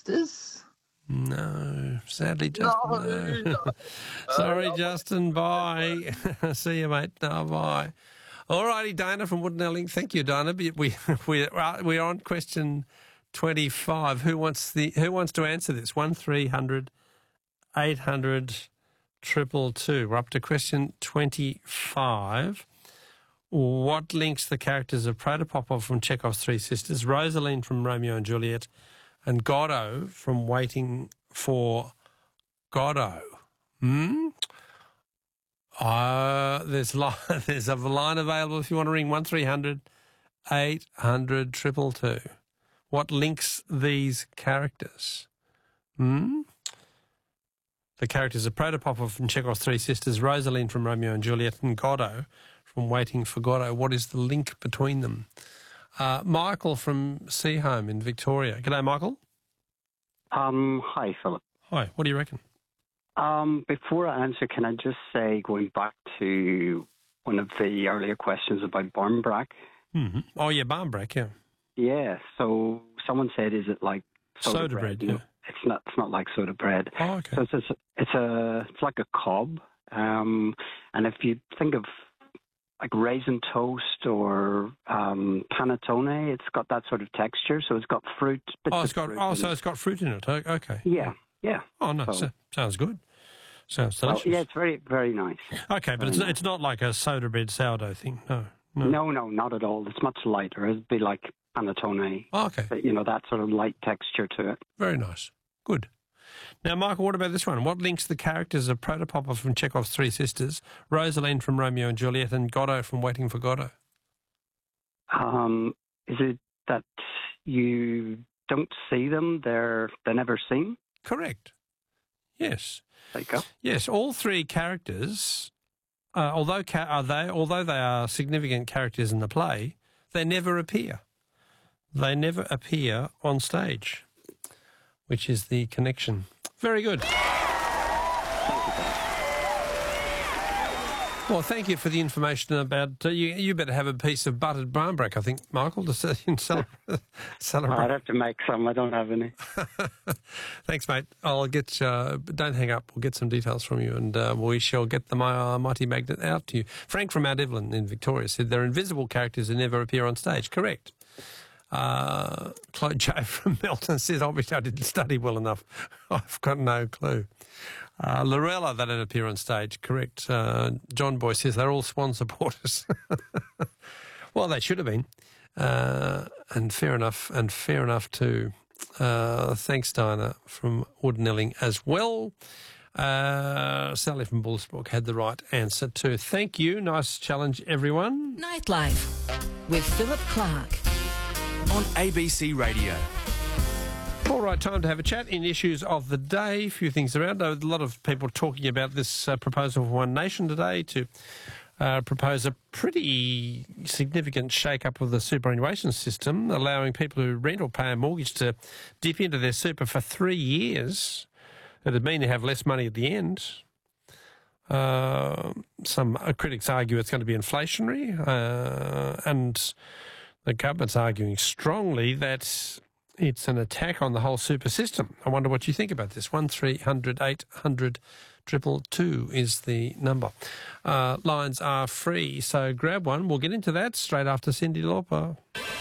Sisters? No, sadly, Justin. No. Sorry, Justin. Bye. See you, mate. No, bye. All righty, Dana from Woodnelling. Thank you, Dana. We're on question 25. Who wants to answer this? 1300 800 222. We're up to question 25. What links the characters of Protopopov from Chekhov's Three Sisters, Rosaline from Romeo and Juliet, and Godot from Waiting for Godot? There's a line available if you want to ring 1300 800 222. What links these characters? The characters of Protopopov from Chekhov's Three Sisters, Rosaline from Romeo and Juliet, and Godot from Waiting for Godot. What is the link between them? Michael from Seahome in Victoria. G'day, Michael. Hi, Philip. Hi. What do you reckon? Before I answer, can I just say, going back to one of the earlier questions about Barmbrack? Mm-hmm. Oh, yeah, Barmbrack, yeah. Yeah, so someone said, is it like soda bread? No, yeah. It's not like soda bread. Oh, okay. So it's like a cob. And if you think of like raisin toast or panettone, it's got that sort of texture. So it's got fruit. It's got fruit in it. Okay. Yeah. Oh no, sounds good. Sounds delicious. Yeah, it's very, very nice. Okay, but it's not like a soda bread sourdough thing. No, not at all. It's much lighter. It'd be like panettone. Oh, okay. That sort of light texture to it. Very nice. Good. Now, Michael, what about this one? What links the characters of Protopopov from Chekhov's Three Sisters, Rosaline from Romeo and Juliet, and Godot from Waiting for Godot? Is it that you don't see them? They're never seen? Correct. Yes. There you go. Yes, all three characters, although they are significant characters in the play, they never appear. They never appear on stage, which is the connection. Very good. Well, thank you for the information about... you better have a piece of buttered barmbrack, I think, Michael, to celebrate. I'd have to make some. I don't have any. Thanks, mate. I'll get... don't hang up. We'll get some details from you, and we shall get the mighty magnet out to you. Frank from Mount Evelyn in Victoria said they're invisible characters who never appear on stage. Correct. Claude J from Melton says, obviously I didn't study well enough. I've got no clue. Lorella, they don't appear on stage. Correct. John Boy says they're all Swan supporters. Well, they should have been. And fair enough too. Thanks, Diana from Woodnelling as well. Sally from Bullsbrook had the right answer too. Thank you. Nice challenge, everyone. Nightlife with Philip Clark on ABC Radio. All right, time to have a chat in issues of the day. A few things around. A lot of people talking about this proposal for One Nation today to propose a pretty significant shake-up of the superannuation system, allowing people who rent or pay a mortgage to dip into their super for 3 years. It would mean they have less money at the end. Some critics argue it's going to be inflationary, and the government's arguing strongly that it's an attack on the whole super system. I wonder what you think about this. 1300 800 222 is the number. Lines are free, so grab one. We'll get into that straight after Cyndi Lauper.